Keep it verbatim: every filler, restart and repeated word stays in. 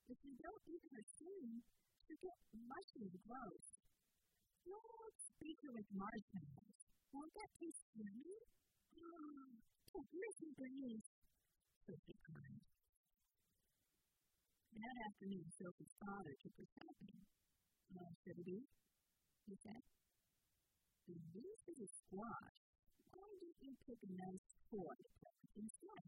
If you don't eat her soon, she'll get mushy and gross. Don't speak her with marshmallows. Won't that taste yummy? Oh, take listen, Bernice. Sophie cried. That afternoon, Sophie's father took her shopping. "Oh, Sophie," he said, "this is a squash. Why don't you pick a nice toy to play with instead?"